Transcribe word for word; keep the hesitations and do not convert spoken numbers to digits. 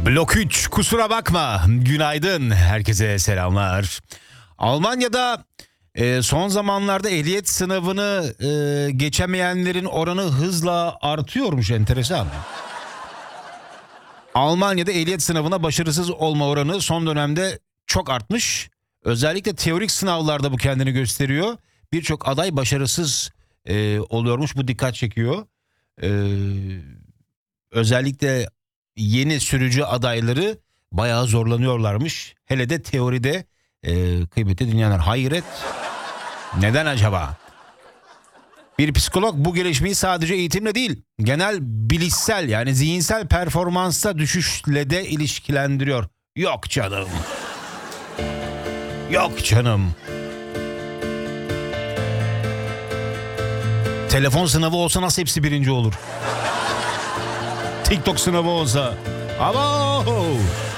Blok üç, kusura bakma. Günaydın, herkese selamlar. Almanya'da e, son zamanlarda ehliyet sınavını e, geçemeyenlerin oranı hızla artıyormuş, enteresan. Almanya'da ehliyet sınavına başarısız olma oranı son dönemde çok artmış. Özellikle teorik sınavlarda bu kendini gösteriyor. Birçok aday başarısız e, oluyormuş, bu dikkat çekiyor. E, özellikle yeni sürücü adayları bayağı zorlanıyorlarmış. Hele de teoride e, kıymetli dinleyenler, hayret. Neden acaba? Bir psikolog bu gelişmeyi sadece eğitimle değil, genel bilişsel yani zihinsel performansta düşüşle de ilişkilendiriyor. Yok canım. Yok canım. Telefon sınavı olsa nasıl hepsi birinci olur? TikTok sınavı olsa. Abo!